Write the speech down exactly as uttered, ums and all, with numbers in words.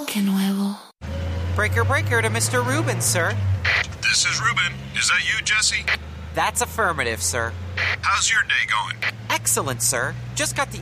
Qué nuevo. Breaker, breaker to Mister Rubin, sir. This is Ruben. Is that you, Jesse? That's affirmative, sir. How's your day going? Excellent, sir. Just got the